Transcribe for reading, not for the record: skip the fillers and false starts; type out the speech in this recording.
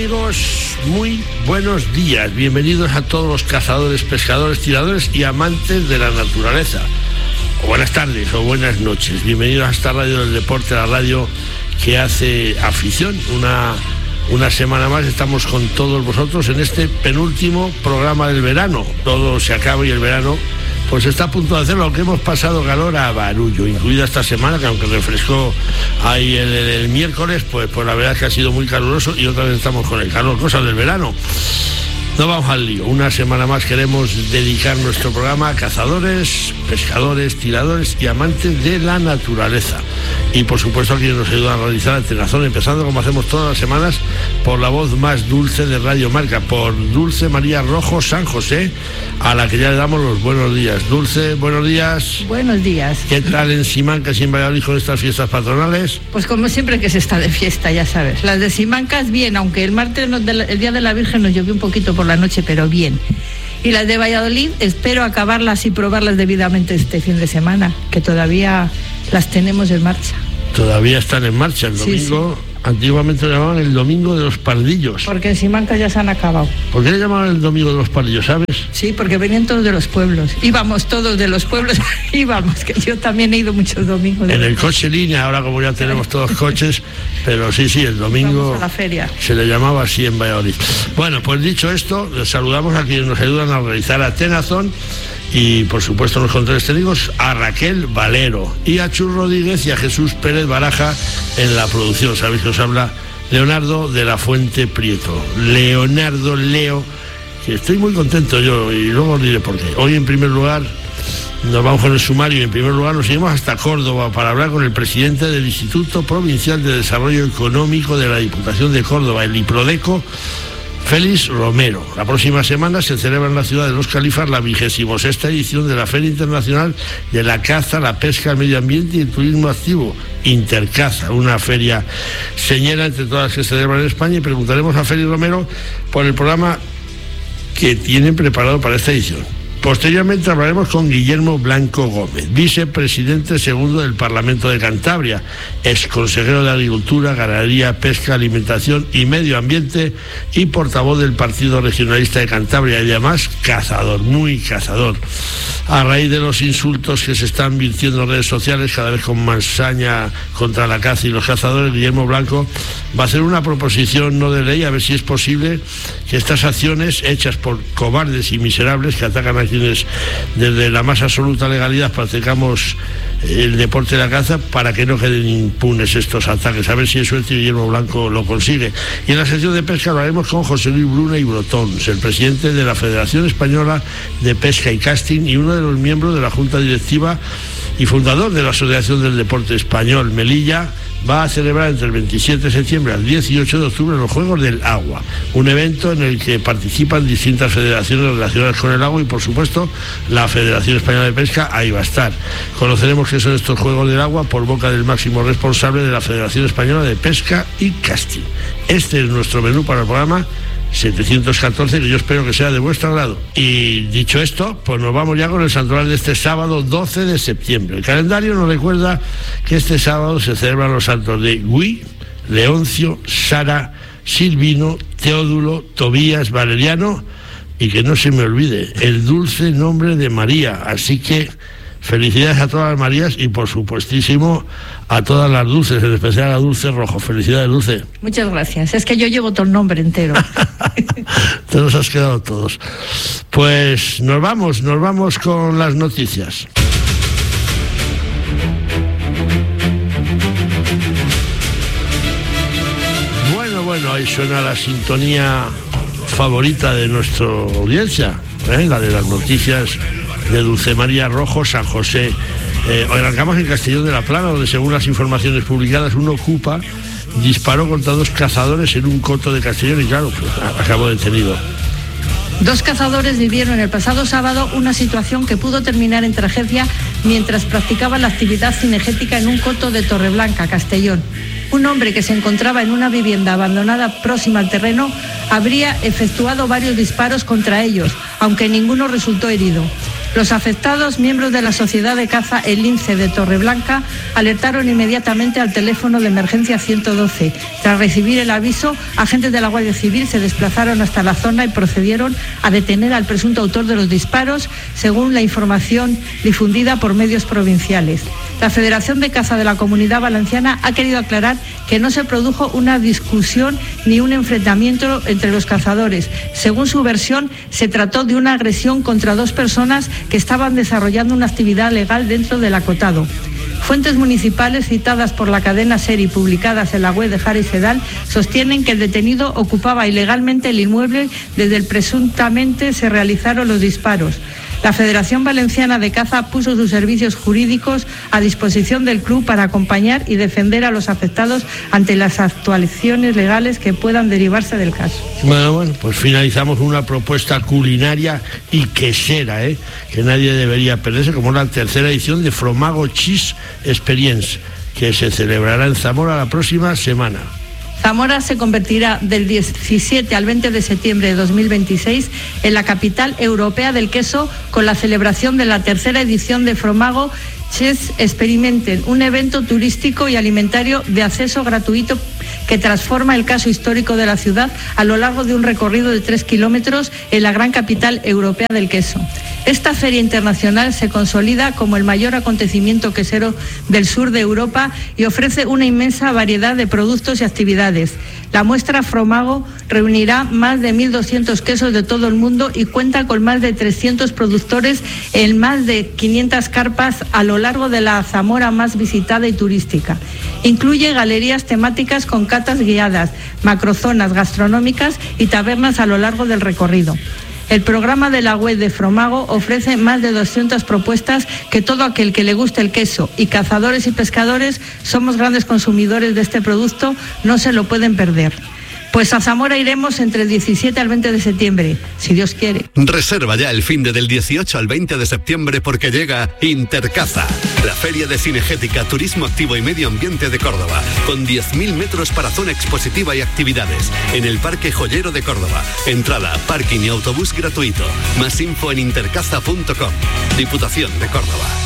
amigos? Muy buenos días. Bienvenidos a todos los cazadores, pescadores, tiradores y amantes de la naturaleza. O buenas tardes o buenas noches. Bienvenidos a esta radio del deporte, la radio que hace afición. Una semana más estamos con todos vosotros en este penúltimo programa del verano. Todo se acaba y el verano pues está a punto de hacerlo, aunque hemos pasado calor a barullo, incluida esta semana, que aunque refrescó ahí el miércoles, pues la verdad es que ha sido muy caluroso y otra vez estamos con el calor, cosas del verano. No vamos al lío. Una semana más queremos dedicar nuestro programa a cazadores, pescadores, tiradores y amantes de la naturaleza. Y por supuesto a quienes nos ayudan a realizar el tenazón, empezando como hacemos todas las semanas por la voz más dulce de Radio Marca, por Dulce María Rojo San José, a la que ya le damos los buenos días. Dulce, buenos días. Buenos días. ¿Qué tal en Simancas y en Valladolid con estas fiestas patronales? Pues como siempre que se está de fiesta, ya sabes. Las de Simancas bien, aunque el martes, el Día de la Virgen, nos llovió un poquito por la noche, pero bien. Y las de Valladolid espero acabarlas y probarlas debidamente este fin de semana, que todavía las tenemos en marcha. Todavía están en marcha. El domingo, sí. Antiguamente lo llamaban el domingo de los pardillos. Porque en Simancas ya se han acabado. ¿Por qué le llamaban el domingo de los pardillos, sabes? Sí, porque venían todos de los pueblos. Íbamos todos de los pueblos, íbamos, que yo también he ido muchos domingos. En el coche línea, ahora como ya tenemos todos coches, pero sí, el domingo vamos a la feria. Se le llamaba así en Valladolid. Bueno, pues dicho esto, les saludamos a quienes nos ayudan a realizar a Tenazón. Y por supuesto en los controles técnicos a Raquel Valero y a Chus Rodríguez y a Jesús Pérez Baraja en la producción. Sabéis que os habla Leonardo de la Fuente Prieto. Leo, que estoy muy contento yo y luego os diré por qué. Hoy en primer lugar nos vamos con el sumario y en primer lugar nos seguimos hasta Córdoba para hablar con el presidente del Instituto Provincial de Desarrollo Económico de la Diputación de Córdoba, el IPRODECO, Félix Romero. La próxima semana se celebra en la ciudad de Los Califas la 26ª edición de la Feria Internacional de la Caza, la Pesca, el Medio Ambiente y el Turismo Activo, Intercaza, una feria señera entre todas las que se celebran en España, y preguntaremos a Félix Romero por el programa que tienen preparado para esta edición. Posteriormente hablaremos con Guillermo Blanco Gómez, vicepresidente segundo del Parlamento de Cantabria, exconsejero de Agricultura, Ganadería, Pesca, Alimentación y Medio Ambiente y portavoz del Partido Regionalista de Cantabria y además cazador, muy cazador. A raíz de los insultos que se están virtiendo en redes sociales, cada vez con más saña contra la caza y los cazadores, Guillermo Blanco va a hacer una proposición no de ley a ver si es posible que estas acciones hechas por cobardes y miserables que atacan a quienes desde la más absoluta legalidad practicamos el deporte de la caza, para que no queden impunes estos ataques. A ver si eso el Guillermo Blanco lo consigue. Y en la sección de pesca hablaremos con José Luis Bruna y Brotons, el presidente de la Federación Española de Pesca y Casting y uno de los miembros de la Junta Directiva y fundador de la Asociación del Deporte Español. Melilla va a celebrar entre el 27 de septiembre al 18 de octubre los Juegos del Agua, un evento en el que participan distintas federaciones relacionadas con el agua y por supuesto la Federación Española de Pesca ahí va a estar. Conoceremos qué son estos Juegos del Agua por boca del máximo responsable de la Federación Española de Pesca y Casting. Este es nuestro menú para el programa 714, que yo espero que sea de vuestro agrado. Y dicho esto, pues nos vamos ya con el santoral de este sábado 12 de septiembre. El calendario nos recuerda que este sábado se celebran los santos de Gui, Leoncio, Sara, Silvino, Teodulo, Tobías, Valeriano y que no se me olvide el dulce nombre de María. Así que felicidades a todas las Marías y por supuestísimo a todas las Dulces, en especial a Dulce Rojo. Felicidades, Dulce. Muchas gracias. Es que yo llevo todo el nombre entero. Te los has quedado todos. Pues nos vamos con las noticias. Bueno, ahí suena la sintonía favorita de nuestra audiencia, la de las noticias de Dulce María Rojo San José. Arrancamos en Castellón de la Plana, donde según las informaciones publicadas, un ocupa disparó contra dos cazadores en un coto de Castellón y claro, pues, acabó detenido. Dos cazadores vivieron el pasado sábado una situación que pudo terminar en tragedia mientras practicaban la actividad cinegética en un coto de Torreblanca, Castellón. Un hombre que se encontraba en una vivienda abandonada próxima al terreno habría efectuado varios disparos contra ellos, aunque ninguno resultó herido. Los afectados, miembros de la Sociedad de Caza El Lince de Torreblanca, alertaron inmediatamente al teléfono de emergencia 112. Tras recibir el aviso, agentes de la Guardia Civil se desplazaron hasta la zona y procedieron a detener al presunto autor de los disparos, según la información difundida por medios provinciales. La Federación de Caza de la Comunidad Valenciana ha querido aclarar que no se produjo una discusión ni un enfrentamiento entre los cazadores. Según su versión, se trató de una agresión contra dos personas que estaban desarrollando una actividad legal dentro del acotado. Fuentes municipales citadas por la cadena SER y publicadas en la web de Jara y Sedal sostienen que el detenido ocupaba ilegalmente el inmueble desde el presuntamente se realizaron los disparos. La Federación Valenciana de Caza puso sus servicios jurídicos a disposición del club para acompañar y defender a los afectados ante las actuaciones legales que puedan derivarse del caso. Bueno, pues finalizamos una propuesta culinaria y quesera, que nadie debería perderse, como la tercera edición de Fromago Cheese Experience, que se celebrará en Zamora la próxima semana. Zamora se convertirá del 17 al 20 de septiembre de 2026 en la capital europea del queso, con la celebración de la tercera edición de Fromago Cheese Experimenten, un evento turístico y alimentario de acceso gratuito que transforma el caso histórico de la ciudad a lo largo de un recorrido de 3 kilómetros en la gran capital europea del queso. Esta feria internacional se consolida como el mayor acontecimiento quesero del sur de Europa y ofrece una inmensa variedad de productos y actividades. La muestra Fromago reunirá más de 1.200 quesos de todo el mundo y cuenta con más de 300 productores en más de 500 carpas a lo largo de la Zamora más visitada y turística. Incluye galerías temáticas con catas guiadas, macrozonas gastronómicas y tabernas a lo largo del recorrido. El programa de la web de Fromago ofrece más de 200 propuestas que todo aquel que le guste el queso y cazadores y pescadores somos grandes consumidores de este producto, no se lo pueden perder. Pues a Zamora iremos entre el 17 al 20 de septiembre, si Dios quiere. Reserva ya el fin de del 18 al 20 de septiembre porque llega Intercaza, la feria de cinegética, turismo activo y medio ambiente de Córdoba, con 10.000 metros para zona expositiva y actividades, en el Parque Joyero de Córdoba. Entrada, parking y autobús gratuito. Más info en intercaza.com. Diputación de Córdoba.